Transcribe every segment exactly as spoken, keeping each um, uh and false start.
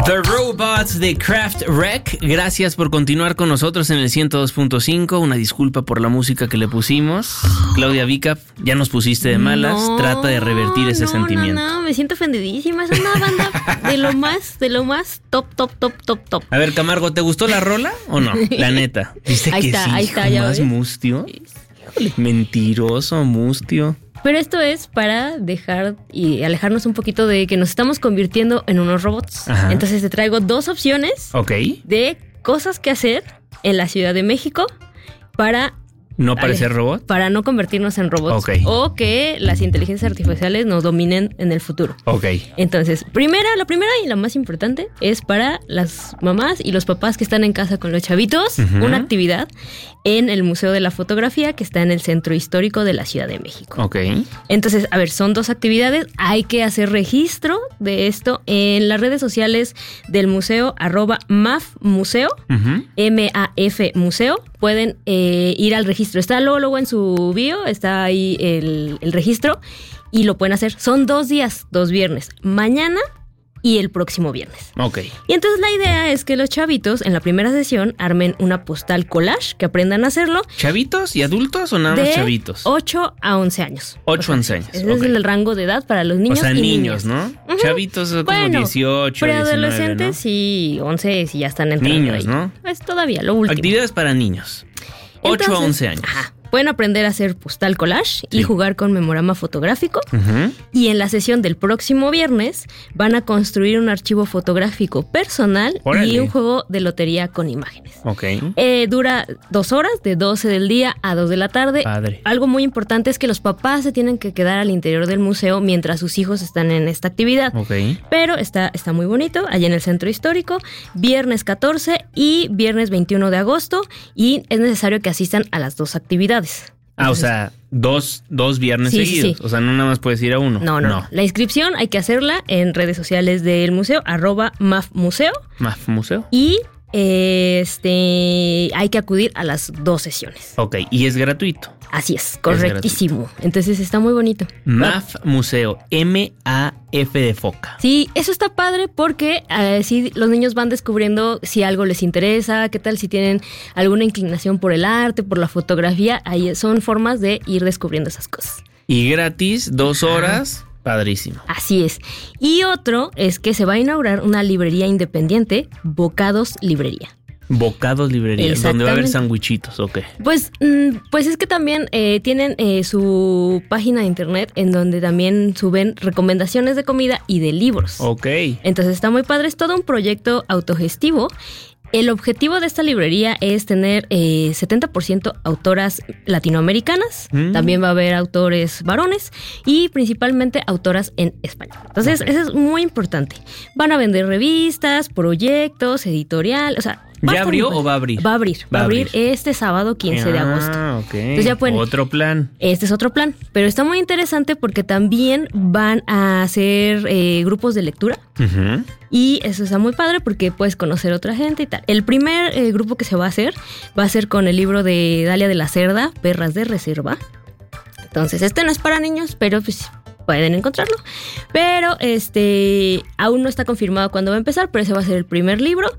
The Robots de Craft Wreck. Gracias por continuar con nosotros en el ciento dos punto cinco. Una disculpa por la música que le pusimos. Claudia Vicap, ya nos pusiste de malas. No, Trata de revertir ese no, sentimiento. No, no, me siento ofendidísima. Es una banda de lo más, de lo más top, top, top, top, top. A ver, Camargo, ¿te gustó la rola o no? La neta. ¿Viste ahí que está, sí, ahí está, ya más ves. mustio? Híjole, mentiroso, mustio. Pero esto es para dejar y alejarnos un poquito de que nos estamos convirtiendo en unos robots. Ajá. Entonces te traigo dos opciones Ok. de cosas que hacer en la Ciudad de México para ¿No parecer robot? para no convertirnos en robots. Ok. O que las inteligencias artificiales nos dominen en el futuro. Ok. Entonces, primera, la primera y la más importante es para las mamás y los papás que están en casa con los chavitos, Ujú. una actividad en el Museo de la Fotografía que está en el Centro Histórico de la Ciudad de México. Ok. Entonces, a ver, son dos actividades. Hay que hacer registro de esto en las redes sociales del museo, arroba mafmuseo, Ujú. M A F Museo. Pueden eh, ir al registro. Está luego, luego en su bio, está ahí el, el registro y lo pueden hacer. Son dos días, dos viernes, mañana y el próximo viernes. Ok. Y entonces la idea es que los chavitos en la primera sesión armen una postal collage, que aprendan a hacerlo. ¿Chavitos y adultos o nada más De chavitos? ocho a once años. ocho a once años. Ese Ok. es el rango de edad para los niños O sea, y niños, niñas. ¿no? Ujú. Chavitos como Bueno, dieciocho, preadolescentes diecinueve, y once si ya están entrando Niños, ahí. ¿no? Es todavía lo ¿no? último. Actividades para niños. ocho a Entonces, once años. Ajá. Pueden aprender a hacer postal collage y Sí. jugar con memorama fotográfico. Ujú. Y en la sesión del próximo viernes van a construir un archivo fotográfico personal Órale. y un juego de lotería con imágenes. Ok. Eh, dura dos horas, de doce del día a dos de la tarde. Padre. Algo muy importante es que los papás se tienen que quedar al interior del museo mientras sus hijos están en esta actividad. Ok. Pero está, está muy bonito, allá en el Centro Histórico, viernes catorce y viernes veintiuno de agosto, y es necesario que asistan a las dos actividades. Ah, o sea, dos, dos viernes Sí, sí, seguidos. sí. O sea, no nada más puedes ir a uno. No, no, no. La inscripción hay que hacerla en redes sociales del museo, arroba mafmuseo, ¿Más museo? y eh, este hay que acudir a las dos sesiones. Ok. Y es gratuito. Así es, correctísimo. Entonces está muy bonito. M A F Museo. M A F de foca. Sí, eso está padre porque eh, sí, los niños van descubriendo si algo les interesa, qué tal si tienen alguna inclinación por el arte, por la fotografía. Ahí son formas de ir descubriendo esas cosas. Y gratis, dos horas. Padrísimo. Así es. Y otro es que se va a inaugurar una librería independiente, Bocados Librería. Bocados Librería, donde va a haber Exactamente. sandwichitos, ok. Pues, mm, pues es que también eh, tienen eh, su página de internet en donde también suben recomendaciones de comida y de libros. Ok. Entonces está muy padre, es todo un proyecto autogestivo. El objetivo de esta librería es tener eh, setenta por ciento autoras latinoamericanas, Mm. también va a haber autores varones y principalmente autoras en español. Entonces, Ok. eso es muy importante. Van a vender revistas, proyectos, editorial, o sea... va a ¿Ya estar abrió muy padre. o va a abrir? Va a abrir, va, Va a a abrir abrir. este sábado quince de agosto. Ah, ok. Entonces ya pueden- Otro plan. Este es otro plan, pero está muy interesante porque también van a hacer eh, grupos de lectura. Ujú. Y eso está muy padre porque puedes conocer a otra gente y tal. El primer eh, grupo que se va a hacer va a ser con el libro de Dalia de la Cerda, Perras de Reserva. Entonces, este no es para niños, pero pues pueden encontrarlo. Pero este aún no está confirmado cuándo va a empezar, pero ese va a ser el primer libro.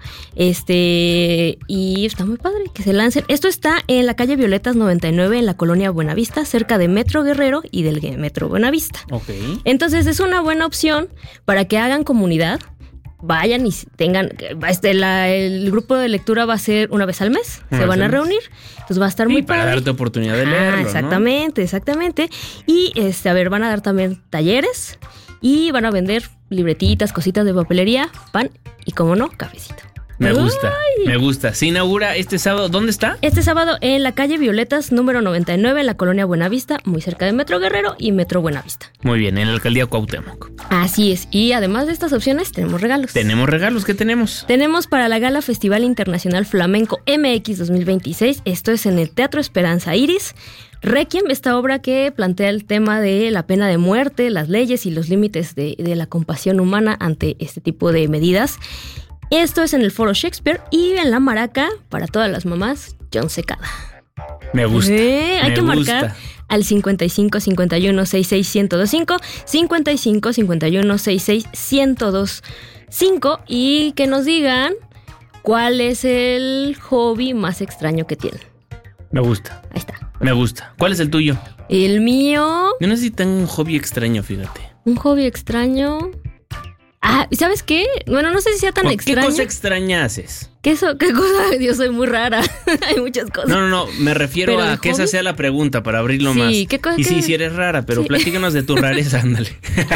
Este, y está muy padre que se lancen. Esto está en la calle Violetas noventa y nueve, en la colonia Buenavista, cerca de Metro Guerrero y del Metro Buenavista. Ok. Entonces es una buena opción para que hagan comunidad, vayan y tengan, este, la, el grupo de lectura va a ser una vez al mes, Una se vez van a al mes. reunir, entonces va a estar Sí, muy para padre. darte oportunidad de Ah, leerlo, ¿no? exactamente, exactamente. Y este, a ver, van a dar también talleres y van a vender libretitas, cositas de papelería, pan y, como no, cafecito. Me gusta, Ay. me gusta. Se inaugura este sábado. ¿Dónde está? Este sábado en la calle Violetas número noventa y nueve, en la colonia Buenavista, muy cerca de Metro Guerrero y Metro Buenavista. Muy bien, en la alcaldía Cuauhtémoc. Así es. Y además de estas opciones, tenemos regalos. Tenemos regalos, ¿qué tenemos? Tenemos para la Gala Festival Internacional Flamenco M X dos mil veintiséis. Esto es en el Teatro Esperanza Iris. Requiem, esta obra que plantea el tema de la pena de muerte, las leyes y los límites de, de la compasión humana ante este tipo de medidas. Esto es en el Foro Shakespeare y en la Maraca, para todas las mamás, John Secada. Me gusta. Eh, hay me que gusta. marcar al cincuenta y cinco cincuenta y uno sesenta y seis ciento veinticinco, cincuenta y cinco cincuenta y uno sesenta y seis ciento veinticinco y que nos digan cuál es el hobby más extraño que tienen. Me gusta. Ahí está. Me gusta. ¿Cuál es el tuyo? El mío... Yo no sé si tengo un hobby extraño, fíjate. Un hobby extraño... Ah, ¿sabes qué? Bueno, no sé si sea tan extraño. ¿Qué cosa extraña haces? ¿Qué, so, qué cosa? Yo soy muy rara. Hay muchas cosas. No, no, no. Me refiero ¿Pero a que hobby? Esa sea la pregunta para abrirlo sí, más. ¿qué cosa? Y qué? sí, sí eres rara, pero sí. Platícanos de tu rareza, ándale.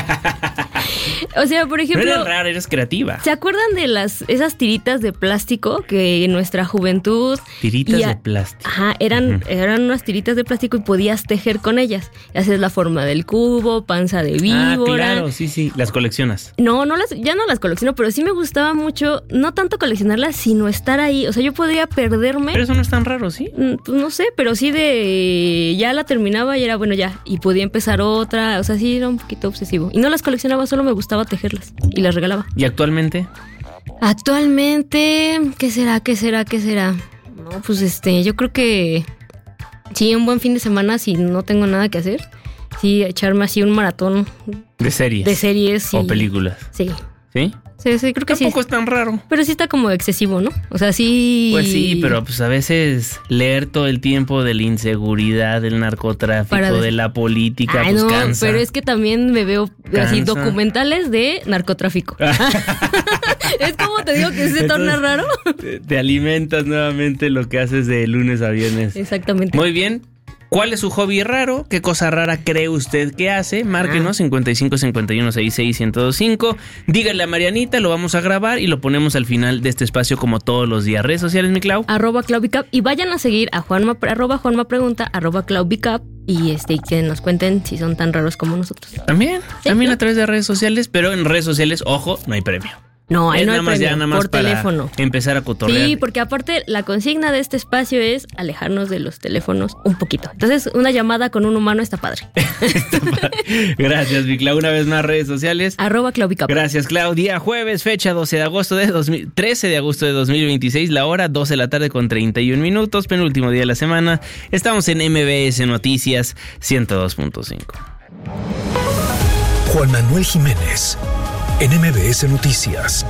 O sea, por ejemplo... No eres rara, eres creativa. ¿Se acuerdan de las esas tiritas de plástico que en nuestra juventud... Tiritas a, de plástico. Ajá, eran, uh-huh. eran unas tiritas de plástico y podías tejer con ellas. Haces la forma del cubo, panza de víbora. Ah, claro, sí, sí. Las coleccionas. No, no las, ya no las colecciono, pero sí me gustaba mucho, no tanto coleccionarlas, sino estar ahí. O sea, yo podría perderme. Pero eso no es tan raro, ¿sí? Pues no sé, pero sí de... Ya la terminaba y era bueno ya. Y podía empezar otra. O sea, sí era un poquito obsesivo. Y no las coleccionaba, solo me gustaba tejerlas. Y las regalaba. ¿Y actualmente? Actualmente... ¿Qué será? ¿Qué será? ¿Qué será? No, pues este... Yo creo que... Sí, un buen fin de semana si no tengo nada que hacer. Sí, echarme así un maratón. De series. De series. Y... O películas. Sí. ¿Sí? Sí, sí, creo que sí. Tampoco es tan raro. Pero sí está como excesivo, ¿no? O sea, sí... Pues sí, pero pues a veces leer todo el tiempo de la inseguridad, del narcotráfico, Para... de la política, Ay, pues no, cansa. pero es que también me veo Cansa. así documentales de narcotráfico. Es como te digo que se torna raro. Te, te alimentas nuevamente lo que haces de lunes a viernes. Exactamente. Muy bien. ¿Cuál es su hobby raro? ¿Qué cosa rara cree usted que hace? Márquenos ah. cincuenta y cinco cincuenta y uno sesenta y seis ciento veinticinco. Dígale a Marianita, lo vamos a grabar y lo ponemos al final de este espacio como todos los días. ¿Redes sociales, mi Clau? Arroba Claubicap. Y vayan a seguir a Juanma, arroba Juanma Pregunta, arroba Claubicap. Y este, que nos cuenten si son tan raros como nosotros. También, sí, también ¿no? A través de redes sociales, pero en redes sociales, ojo, no hay premio. No, ahí es no hay nada más premio, ya nada más por para teléfono. Empezar a cotorrear. Sí, porque aparte la consigna de este espacio es alejarnos de los teléfonos un poquito. Entonces, una llamada con un humano está padre. Está padre. Gracias, mi Clau. Una vez más, redes sociales. Arroba Claubicap. Gracias, Clau. Día jueves, fecha doce de agosto de dos mil, trece de agosto de dos mil veintiséis, la hora doce de la tarde con treinta y un minutos, penúltimo día de la semana. Estamos en M B S Noticias ciento dos punto cinco. Juan Manuel Jiménez, en M B S Noticias.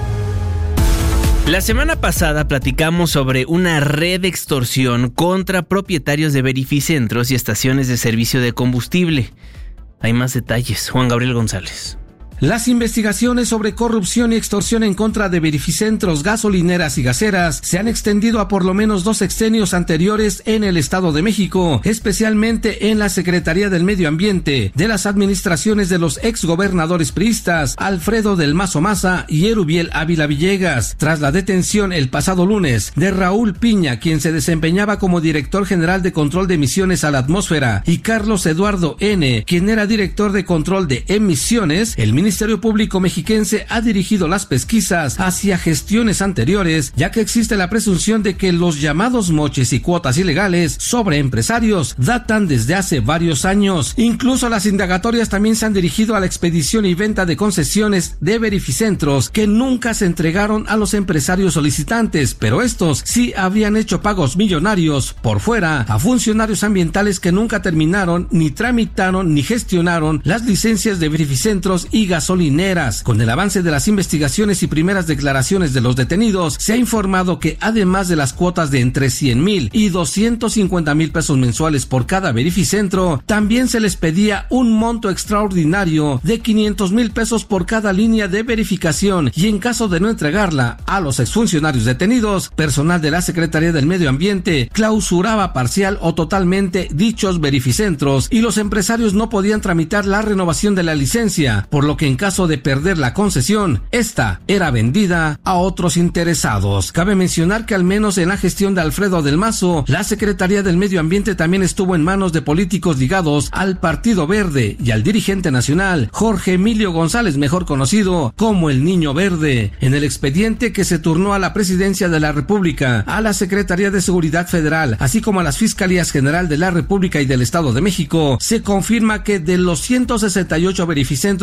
La semana pasada platicamos sobre una red de extorsión contra propietarios de verificentros y estaciones de servicio de combustible. Hay más detalles. Juan Gabriel González. Las investigaciones sobre corrupción y extorsión en contra de verificentros, gasolineras y gaseras se han extendido a por lo menos dos sexenios anteriores en el Estado de México, especialmente en la Secretaría del Medio Ambiente de las administraciones de los exgobernadores priistas Alfredo del Mazo Maza y Erubiel Ávila Villegas, tras la detención el pasado lunes de Raúl Piña, quien se desempeñaba como director general de control de emisiones a la atmósfera, y Carlos Eduardo N., quien era director de control de emisiones. El Ministerio Público Mexiquense ha dirigido las pesquisas hacia gestiones anteriores, ya que existe la presunción de que los llamados moches y cuotas ilegales sobre empresarios datan desde hace varios años. Incluso las indagatorias también se han dirigido a la expedición y venta de concesiones de verificentros que nunca se entregaron a los empresarios solicitantes, pero estos sí habrían hecho pagos millonarios por fuera a funcionarios ambientales que nunca terminaron, ni tramitaron, ni gestionaron las licencias de verificentros y gasolineras. Con el avance de las investigaciones y primeras declaraciones de los detenidos, se ha informado que además de las cuotas de entre cien mil y doscientos cincuenta mil pesos mensuales por cada verificentro, también se les pedía un monto extraordinario de quinientos mil pesos por cada línea de verificación, y en caso de no entregarla a los exfuncionarios detenidos, personal de la Secretaría del Medio Ambiente clausuraba parcial o totalmente dichos verificentros y los empresarios no podían tramitar la renovación de la licencia, por lo que en caso de perder la concesión, esta era vendida a otros interesados. Cabe mencionar que al menos en la gestión de Alfredo del Mazo, la Secretaría del Medio Ambiente también estuvo en manos de políticos ligados al Partido Verde y al dirigente nacional Jorge Emilio González, mejor conocido como el Niño Verde. En el expediente que se turnó a la Presidencia de la República, a la Secretaría de Seguridad Federal, así como a las Fiscalías General de la República y del Estado de México, se confirma que de los ciento sesenta y ocho verificentros con permiso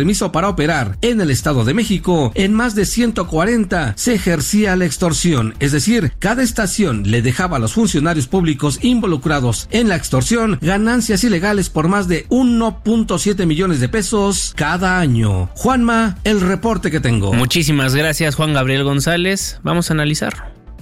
permiso para operar en el Estado de México, en más de ciento cuarenta se ejercía la extorsión, es decir, cada estación le dejaba a los funcionarios públicos involucrados en la extorsión ganancias ilegales por más de uno punto siete millones de pesos cada año. Juanma, el reporte que tengo. Muchísimas gracias, Juan Gabriel González. Vamos a analizarlo.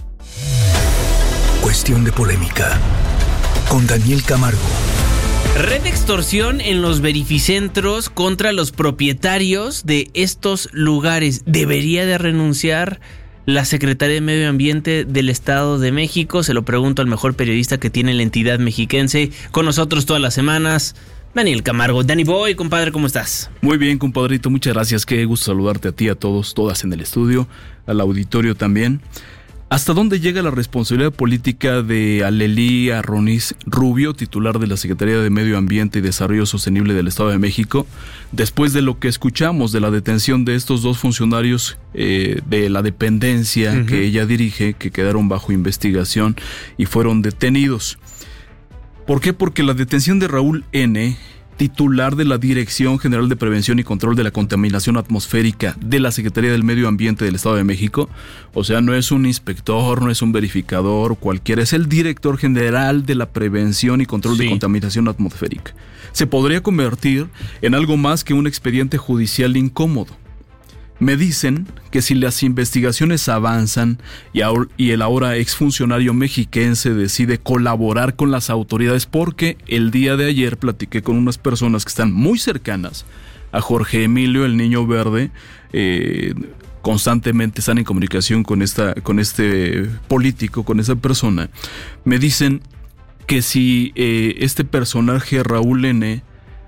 Cuestión de polémica con Daniel Camargo. Red de extorsión en los verificentros contra los propietarios de estos lugares. ¿Debería de renunciar la Secretaría de Medio Ambiente del Estado de México? Se lo pregunto al mejor periodista que tiene la entidad mexiquense. Con nosotros todas las semanas, Daniel Camargo. Danny Boy, compadre, ¿cómo estás? Muy bien, compadrito, muchas gracias. Qué gusto saludarte a ti, a todos, todas en el estudio, al auditorio también. ¿Hasta dónde llega la responsabilidad política de Alelí Arroniz Rubio, titular de la Secretaría de Medio Ambiente y Desarrollo Sostenible del Estado de México, después de lo que escuchamos de la detención de estos dos funcionarios eh, de la dependencia uh-huh. que ella dirige, que quedaron bajo investigación y fueron detenidos? ¿Por qué? Porque la detención de Raúl N., titular de la Dirección General de Prevención y Control de la Contaminación Atmosférica de la Secretaría del Medio Ambiente del Estado de México, o sea, no es un inspector, no es un verificador cualquiera, es el Director General de la Prevención y Control sí. de Contaminación Atmosférica. Se podría convertir en algo más que un expediente judicial incómodo. Me dicen que si las investigaciones avanzan y, ahora, y el ahora exfuncionario mexiquense decide colaborar con las autoridades, porque el día de ayer platiqué con unas personas que están muy cercanas a Jorge Emilio, el Niño Verde, eh, constantemente están en comunicación con, esta, con este político, con esa persona, me dicen que si eh, este personaje Raúl N.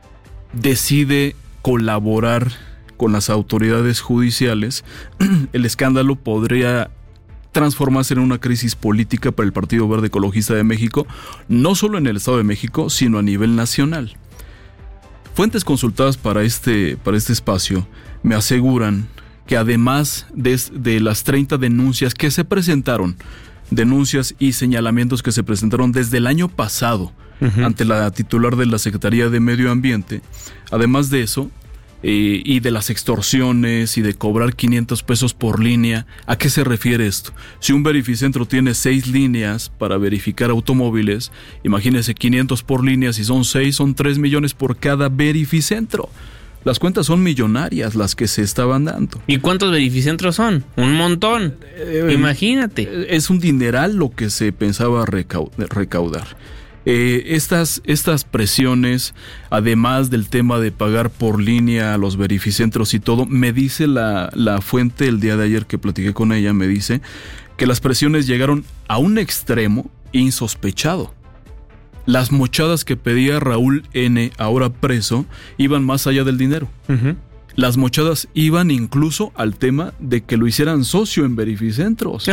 decide colaborar con las autoridades judiciales, el escándalo podría transformarse en una crisis política para el Partido Verde Ecologista de México, no solo en el Estado de México, sino a nivel nacional. Fuentes consultadas para este, para este espacio me aseguran que además de, de las treinta denuncias que se presentaron, denuncias y señalamientos que se presentaron desde el año pasado uh-huh. ante la titular de la Secretaría de Medio Ambiente, además de eso, Eh, y de las extorsiones y de cobrar quinientos pesos por línea. ¿A qué se refiere esto? Si un verificentro tiene seis líneas para verificar automóviles, imagínese quinientos por línea, si son seis, son tres millones por cada verificentro. Las cuentas son millonarias las que se estaban dando. ¿Y cuántos verificentros son? Un montón. Eh, Imagínate. Es un dineral lo que se pensaba recau- recaudar. Eh, estas, estas presiones, además del tema de pagar por línea a los verificentros y todo, me dice la, la fuente el día de ayer que platiqué con ella, me dice que las presiones llegaron a un extremo insospechado. Las mochadas que pedía Raúl N., ahora preso, iban más allá del dinero. Uh-huh. Las mochadas iban incluso al tema de que lo hicieran socio en verificentros.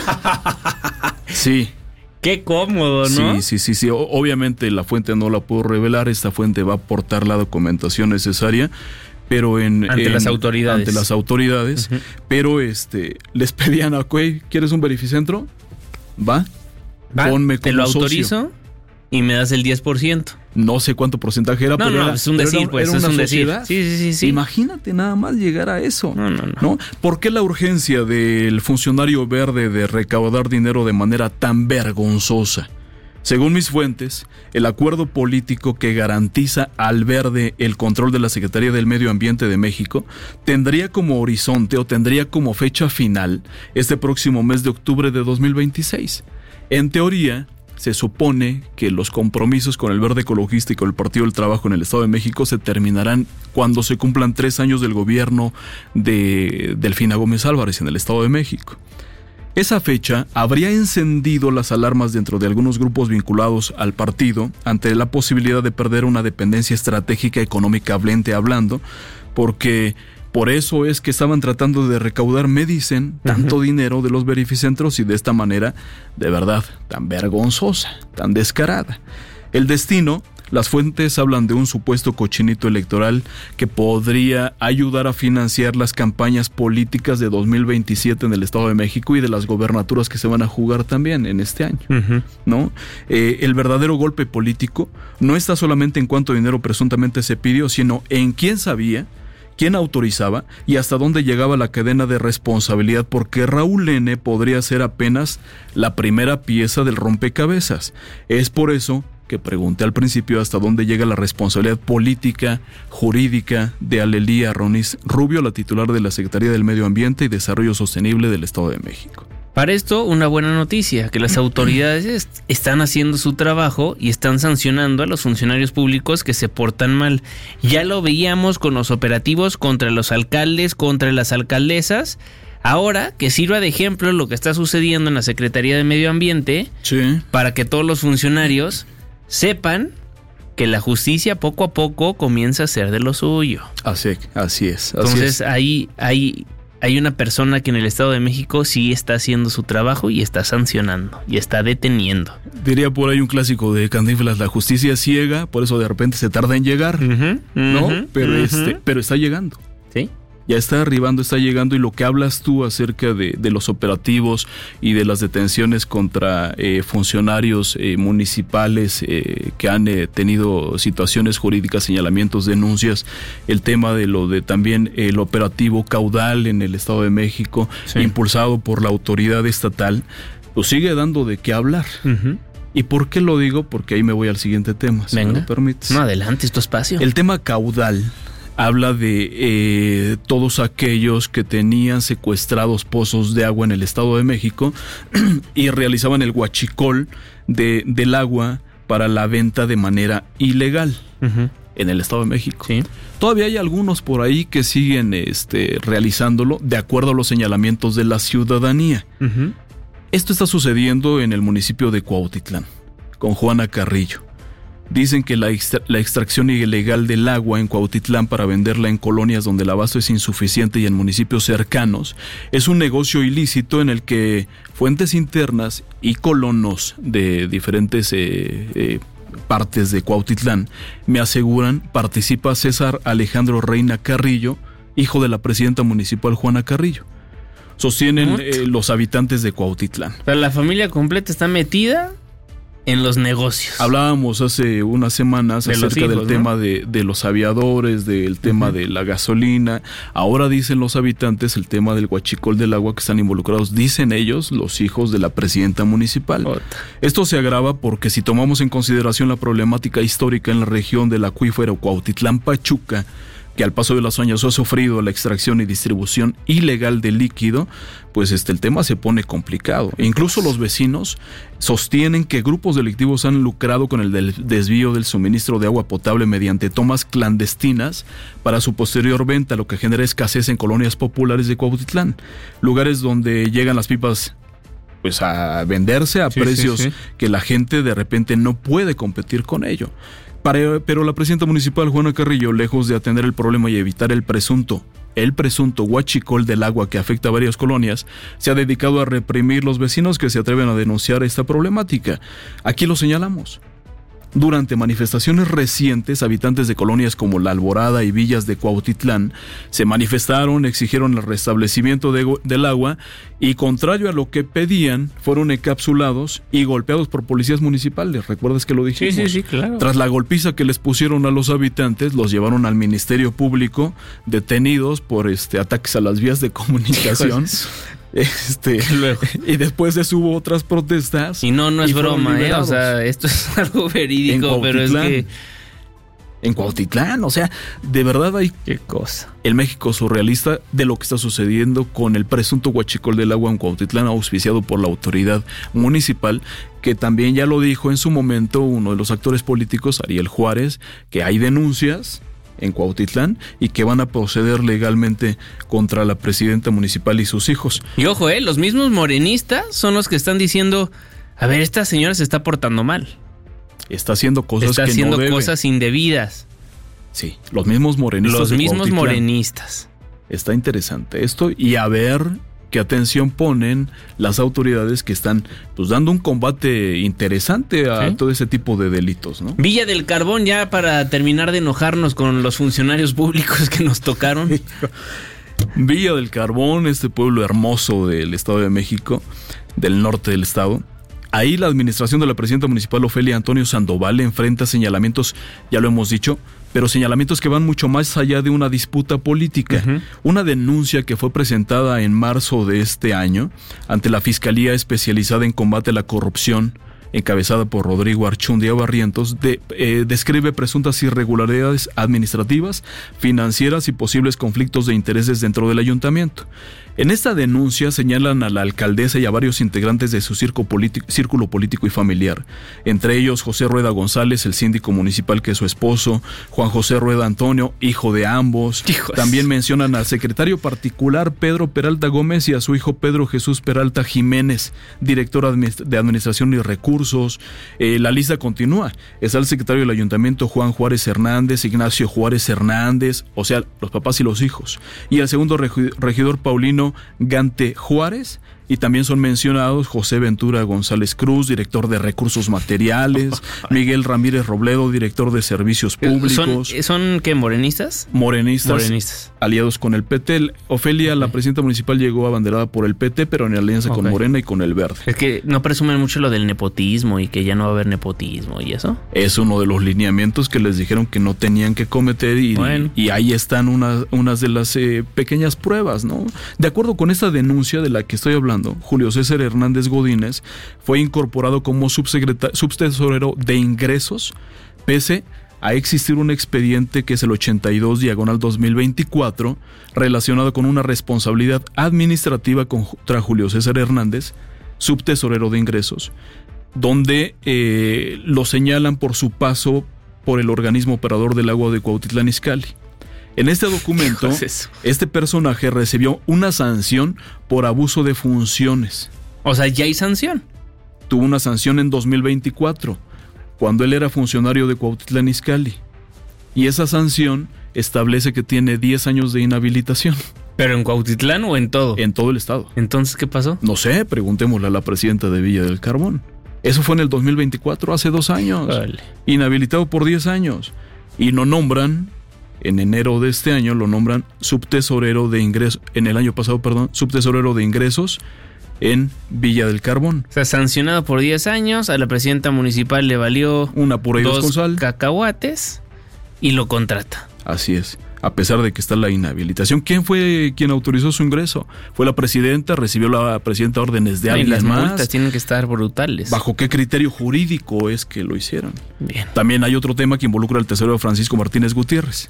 Sí. Qué cómodo, ¿no? Sí, sí, sí, sí. Obviamente la fuente no la puedo revelar. Esta fuente va a aportar la documentación necesaria, pero en ante en, las autoridades. Ante las autoridades. Uh-huh. Pero este les pedían a Cuey, ¿quieres un verificentro? Va. Va. Ponme como te lo socio. Autorizo y me das el diez por ciento. No sé cuánto porcentaje era, no, pero no, era, es un decir, era, pues, era es una un sociedad. decir. Sí, sí, sí, sí. Imagínate nada más llegar a eso. No, no, no, no. ¿Por qué la urgencia del funcionario verde de recaudar dinero de manera tan vergonzosa? Según mis fuentes, el acuerdo político que garantiza al verde el control de la Secretaría del Medio Ambiente de México tendría como horizonte o tendría como fecha final este próximo mes de octubre de dos mil veintiséis. En teoría, se supone que los compromisos con el Verde Ecologista y con el Partido del Trabajo en el Estado de México se terminarán cuando se cumplan tres años del gobierno de Delfina Gómez Álvarez en el Estado de México. Esa fecha habría encendido las alarmas dentro de algunos grupos vinculados al partido ante la posibilidad de perder una dependencia estratégica económicamente hablando, porque por eso es que estaban tratando de recaudar, me dicen, tanto uh-huh. dinero de los verificentros y de esta manera, de verdad, tan vergonzosa, tan descarada. El destino, las fuentes hablan de un supuesto cochinito electoral que podría ayudar a financiar las campañas políticas de dos mil veintisiete en el Estado de México y de las gobernaturas que se van a jugar también en este año, uh-huh. ¿no? Eh, el verdadero golpe político no está solamente en cuánto dinero presuntamente se pidió, sino en quién sabía quién autorizaba y hasta dónde llegaba la cadena de responsabilidad, porque Raúl N. podría ser apenas la primera pieza del rompecabezas. Es por eso que pregunté al principio hasta dónde llega la responsabilidad política, jurídica de Alelí Arroniz Rubio, la titular de la Secretaría del Medio Ambiente y Desarrollo Sostenible del Estado de México. Para esto, una buena noticia, que las autoridades están haciendo su trabajo y están sancionando a los funcionarios públicos que se portan mal. Ya lo veíamos con los operativos contra los alcaldes, contra las alcaldesas. Ahora, que sirva de ejemplo lo que está sucediendo en la Secretaría de Medio Ambiente, sí, para que todos los funcionarios sepan que la justicia poco a poco comienza a ser de lo suyo. Así, así es. Así Entonces, es. ahí hay... Hay una persona que en el Estado de México sí está haciendo su trabajo y está sancionando y está deteniendo. Diría por ahí un clásico de Cantinflas, la justicia es ciega, por eso de repente se tarda en llegar, uh-huh, ¿no? Uh-huh, pero, uh-huh. este, pero está llegando. Sí. Ya está arribando, está llegando, y lo que hablas tú acerca de, de los operativos y de las detenciones contra eh, funcionarios eh, municipales eh, que han eh, tenido situaciones jurídicas, señalamientos, denuncias, el tema de lo de también el operativo Caudal en el Estado de México, sí, impulsado por la autoridad estatal, pues sigue dando de qué hablar. Uh-huh. ¿Y por qué lo digo? Porque ahí me voy al siguiente tema, si Venga. me lo permites. No, adelante, es tu espacio. El tema Caudal habla de eh, todos aquellos que tenían secuestrados pozos de agua en el Estado de México y realizaban el huachicol de, del agua para la venta de manera ilegal Uh-huh. en el Estado de México. Sí. Todavía hay algunos por ahí que siguen este, realizándolo de acuerdo a los señalamientos de la ciudadanía. Uh-huh. Esto está sucediendo en el municipio de Cuautitlán, con Juana Carrillo. Dicen que la, extra- la extracción ilegal del agua en Cuautitlán para venderla en colonias donde el abasto es insuficiente y en municipios cercanos es un negocio ilícito en el que fuentes internas y colonos de diferentes eh, eh, partes de Cuautitlán me aseguran participa César Alejandro Reina Carrillo, hijo de la presidenta municipal Juana Carrillo. Sostienen eh, los habitantes de Cuautitlán. O sea, la familia completa está metida en los negocios. Hablábamos hace unas semanas de acerca hijos, del ¿no? tema de, de los aviadores, del tema uh-huh. de la gasolina. Ahora dicen los habitantes el tema del huachicol del agua que están involucrados. Dicen ellos, los hijos de la presidenta municipal. Ota. Esto se agrava porque si tomamos en consideración la problemática histórica en la región del acuífero Cuautitlán-Pachuca, que al paso de los años ha sufrido la extracción y distribución ilegal de líquido, pues este, el tema se pone complicado. E incluso los vecinos sostienen que grupos delictivos han lucrado con el del desvío del suministro de agua potable mediante tomas clandestinas para su posterior venta, lo que genera escasez en colonias populares de Cuautitlán, lugares donde llegan las pipas pues a venderse a sí, precios sí, sí. que la gente de repente no puede competir con ello. Pero la presidenta municipal Juana Carrillo, lejos de atender el problema y evitar el presunto, el presunto huachicol del agua que afecta a varias colonias, se ha dedicado a reprimir los vecinos que se atreven a denunciar esta problemática. Aquí lo señalamos. Durante manifestaciones recientes, habitantes de colonias como La Alborada y Villas de Cuautitlán se manifestaron, exigieron el restablecimiento de, del agua y, contrario a lo que pedían, fueron encapsulados y golpeados por policías municipales. ¿Recuerdas que lo dijimos? Sí, sí, sí, claro. Tras la golpiza que les pusieron a los habitantes, los llevaron al Ministerio Público detenidos por este ataques a las vías de comunicación. Este, Luego. Y después de eso hubo otras protestas. Y no, no es broma, ¿eh? O sea, esto es algo verídico, pero es que... En Cuautitlán, o sea, de verdad hay... Qué cosa. El México surrealista de lo que está sucediendo con el presunto huachicol del agua en Cuautitlán, auspiciado por la autoridad municipal, que también ya lo dijo en su momento uno de los actores políticos, Ariel Juárez, que hay denuncias en Cuautitlán y que van a proceder legalmente contra la presidenta municipal y sus hijos. Y ojo, eh, los mismos morenistas son los que están diciendo, a ver, esta señora se está portando mal. Está haciendo cosas está que haciendo no debe. cosas indebidas. Sí, los mismos morenistas. Los de mismos Cuautitlán. morenistas. Está interesante esto y a ver qué atención ponen las autoridades que están pues dando un combate interesante a ¿sí? todo ese tipo de delitos, ¿no? Villa del Carbón, ya para terminar de enojarnos con los funcionarios públicos que nos tocaron. Villa del Carbón, este pueblo hermoso del Estado de México, del norte del estado. Ahí la administración de la presidenta municipal Ofelia Antonio Sandoval enfrenta señalamientos, ya lo hemos dicho, pero señalamientos que van mucho más allá de una disputa política. Uh-huh. Una denuncia que fue presentada en marzo de este año ante la Fiscalía Especializada en Combate a la Corrupción, encabezada por Rodrigo Archundia Barrientos, de, eh, describe presuntas irregularidades administrativas, financieras y posibles conflictos de intereses dentro del ayuntamiento. En esta denuncia señalan a la alcaldesa y a varios integrantes de su círculo político, círculo político y familiar, entre ellos José Rueda González, el síndico municipal que es su esposo, Juan José Rueda Antonio, hijo de ambos. Hijos. También mencionan al secretario particular Pedro Peralta Gómez y a su hijo Pedro Jesús Peralta Jiménez, director de Administración y Recursos. Eh, la lista continúa. Está el secretario del ayuntamiento Juan Juárez Hernández, Ignacio Juárez Hernández, o sea, los papás y los hijos, y el segundo regidor Paulino Gante Juárez, y también son mencionados José Ventura González Cruz, director de Recursos Materiales, Miguel Ramírez Robledo, director de Servicios Públicos. ¿Son, ¿son qué, morenistas? Morenistas, morenistas, aliados con el P T. Ofelia, okay. La presidenta municipal, llegó abanderada por el P T, pero en alianza okay. con Morena y con el Verde. Es que no presumen mucho lo del nepotismo y que ya no va a haber nepotismo y eso. Es uno de los lineamientos que les dijeron que no tenían que cometer y, bueno. y ahí están unas, unas de las eh, pequeñas pruebas, ¿no? De acuerdo con esta denuncia de la que estoy hablando, Julio César Hernández Godínez fue incorporado como subtesorero de ingresos, pese a existir un expediente que es el ochenta y dos diagonal dos mil veinticuatro relacionado con una responsabilidad administrativa contra Julio César Hernández, subtesorero de ingresos, donde eh, lo señalan por su paso por el organismo operador del agua de Cuautitlán Izcalli. En este documento, es este personaje recibió una sanción por abuso de funciones. O sea, ya hay sanción. Tuvo una sanción en dos mil veinticuatro, cuando él era funcionario de Cuautitlán Izcalli. Y esa sanción establece que tiene diez años de inhabilitación. ¿Pero en Cuautitlán o en todo? En todo el estado. ¿Entonces qué pasó? No sé, preguntémosle a la presidenta de Villa del Carbón. Eso fue en el dos mil veinticuatro, hace dos años. Vale. Inhabilitado por diez años. Y no nombran... En enero de este año lo nombran subtesorero de ingresos, en el año pasado, perdón, subtesorero de ingresos en Villa del Carbón. O sea, sancionado por diez años, a la presidenta municipal le valió una pura y dos con sal, cacahuates y lo contrata. Así es, a pesar de que está la inhabilitación. ¿Quién fue quien autorizó su ingreso? Fue la presidenta, recibió la presidenta órdenes de alguien más. Y las multas tienen que estar brutales. ¿Bajo qué criterio jurídico es que lo hicieron? Bien. También hay otro tema que involucra al tesorero Francisco Martínez Gutiérrez.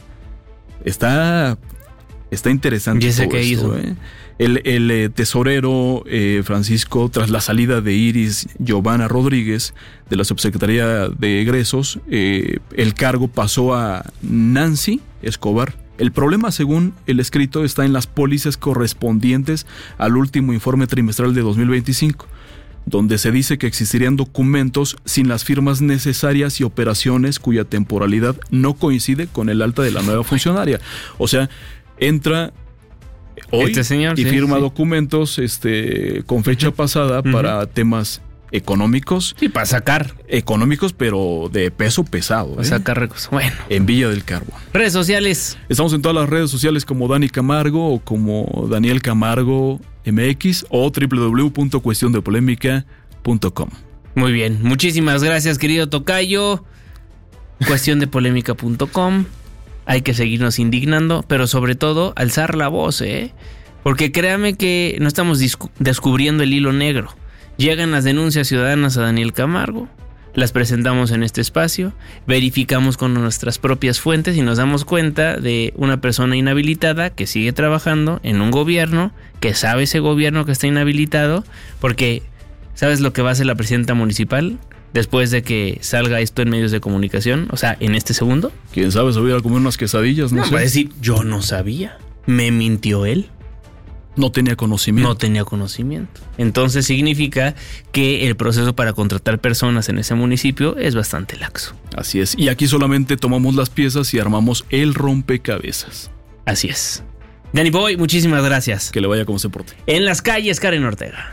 Está, está interesante. ¿Y ese todo qué esto, hizo? ¿eh? El, el eh, tesorero eh, Francisco, tras la salida de Iris Giovanna Rodríguez de la subsecretaría de egresos, eh, el cargo pasó a Nancy Escobar. El problema, según el escrito, está en las pólizas correspondientes al último informe trimestral de dos mil veinticinco. Donde se dice que existirían documentos sin las firmas necesarias y operaciones cuya temporalidad no coincide con el alta de la nueva funcionaria. O sea, entra hoy este señor, y sí, firma sí. documentos este, con fecha uh-huh. pasada uh-huh. para temas económicos. Sí, para sacar. Económicos, pero de peso pesado. Para ¿eh? sacar recursos. Bueno. En Villa del Carbón. Redes sociales. Estamos en todas las redes sociales como Dani Camargo o como Daniel Camargo M X o doble u doble u doble u punto cuestión de polémica punto com. Muy bien, muchísimas gracias, querido tocayo. cuestión de polémica punto com. Hay que seguirnos indignando, pero sobre todo alzar la voz, ¿eh? Porque créame que no estamos discu- descubriendo el hilo negro. Llegan las denuncias ciudadanas a Daniel Camargo, las presentamos en este espacio, verificamos con nuestras propias fuentes y nos damos cuenta de una persona inhabilitada que sigue trabajando en un gobierno, que sabe ese gobierno que está inhabilitado, porque ¿sabes lo que va a hacer la presidenta municipal después de que salga esto en medios de comunicación? O sea, en este segundo. ¿Quién sabe? Se voy a comer unas quesadillas, no, no sé. Va a decir, yo no sabía, me mintió él. No tenía conocimiento. No tenía conocimiento. Entonces significa que el proceso para contratar personas en ese municipio es bastante laxo. Así es. Y aquí solamente tomamos las piezas y armamos el rompecabezas. Así es. Danny Boy, muchísimas gracias. Que le vaya como se porte. En las calles, Karen Ortega.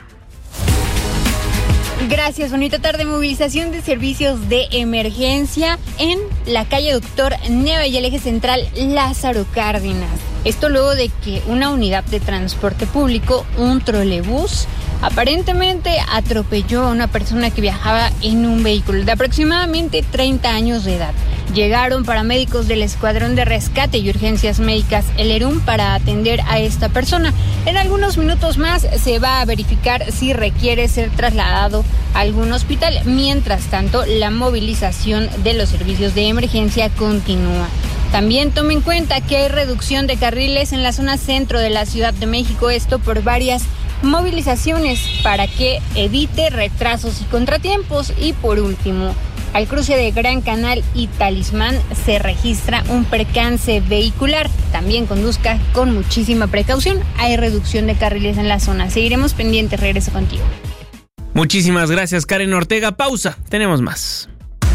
Gracias, bonita tarde. Movilización de servicios de emergencia en la calle Doctor Neva y el eje central Lázaro Cárdenas. Esto luego de que una unidad de transporte público, un trolebús, aparentemente atropelló a una persona que viajaba en un vehículo de aproximadamente treinta años de edad. Llegaron paramédicos del Escuadrón de Rescate y Urgencias Médicas, el ERUM, para atender a esta persona. En algunos minutos más se va a verificar si requiere ser trasladado a algún hospital. Mientras tanto, la movilización de los servicios de emergencia continúa. También tome en cuenta que hay reducción de carriles en la zona centro de la Ciudad de México, esto por varias movilizaciones para que evite retrasos y contratiempos. Y por último, al cruce de Gran Canal y Talismán se registra un percance vehicular. También conduzca con muchísima precaución. Hay reducción de carriles en la zona. Seguiremos pendientes. Regreso contigo. Muchísimas gracias, Karen Ortega. Pausa. Tenemos más.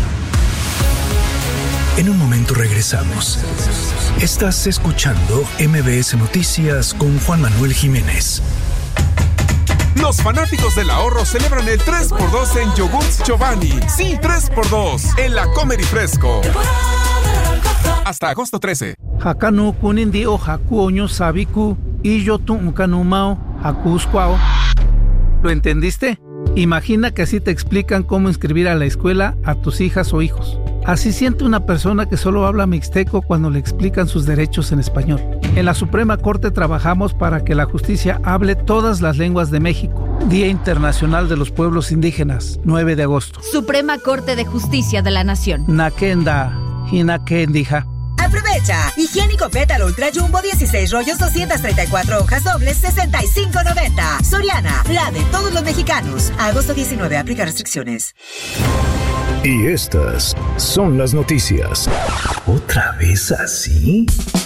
En un momento regresamos. Estás escuchando M B S Noticias con Juan Manuel Jiménez. Los fanáticos del ahorro celebran el tres por dos en Yogurts Giovanni. Sí, tres por dos en la Comer y Fresco. Hasta agosto trece. Hakanu kunindi o haku oño sabiku y yo tu kanumao haku squao. ¿Lo entendiste? Imagina que así te explican cómo inscribir a la escuela a tus hijas o hijos. Así siente una persona que solo habla mixteco cuando le explican sus derechos en español. En la Suprema Corte trabajamos para que la justicia hable todas las lenguas de México. Día Internacional de los Pueblos Indígenas, nueve de agosto. Suprema Corte de Justicia de la Nación. Nakenda, Hinakendija. Aprovecha. Higiénico Pétalo Ultra Jumbo dieciséis rollos, doscientas treinta y cuatro hojas dobles, sesenta y cinco noventa. Soriana, la de todos los mexicanos. Agosto diecinueve, aplica restricciones. Y estas son las noticias. ¿Otra vez así?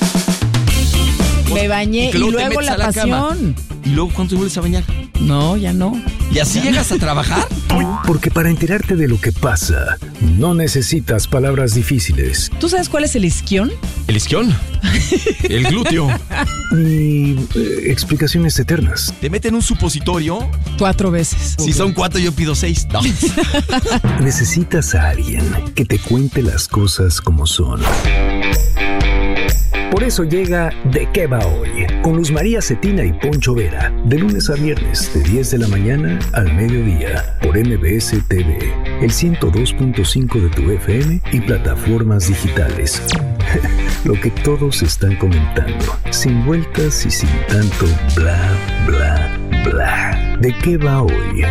Me bañé y, y luego la, la pasión. ¿Y luego cuándo te vuelves a bañar? No, ya no. ¿Y así ya llegas no. a trabajar? Porque para enterarte de lo que pasa, no necesitas palabras difíciles. ¿Tú sabes cuál es el isquión? ¿El isquión? El glúteo. Ni eh, explicaciones eternas. ¿Te meten un supositorio? Cuatro veces. Si okay. son cuatro, yo pido seis. No. Necesitas a alguien que te cuente las cosas como son. Por eso llega ¿De qué va hoy? Con Luz María Cetina y Poncho Vera. De lunes a viernes, de diez de la mañana al mediodía. Por M B S T V, el ciento dos punto cinco de tu F M y plataformas digitales. Lo que todos están comentando. Sin vueltas y sin tanto bla, bla, bla. ¿De qué va hoy?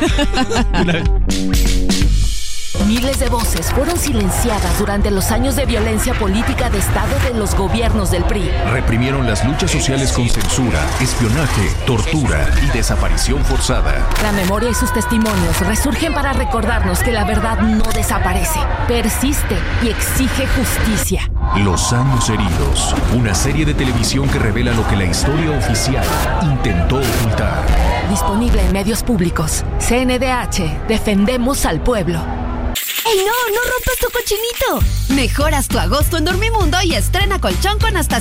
Miles de voces fueron silenciadas durante los años de violencia política de Estado de los gobiernos del P R I. Reprimieron las luchas sociales con censura, espionaje, tortura y desaparición forzada. La memoria y sus testimonios resurgen para recordarnos que la verdad no desaparece, persiste y exige justicia. Los años heridos, una serie de televisión que revela lo que la historia oficial intentó ocultar. Disponible en medios públicos. C N D H, defendemos al pueblo. ¡Ey, no! ¡No rompas tu cochinito! Mejoras tu agosto en Dormimundo y estrena colchón con hasta